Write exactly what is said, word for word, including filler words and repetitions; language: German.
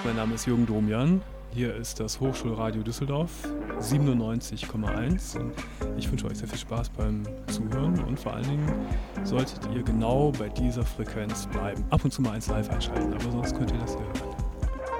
mein Name ist Jürgen Domian. Hier ist das Hochschulradio Düsseldorf siebenundneunzig Komma eins und ich wünsche euch sehr viel Spaß beim Zuhören und vor allen Dingen solltet ihr genau bei dieser Frequenz bleiben. Ab und zu mal eins live einschalten, aber sonst könnt ihr das hier hören.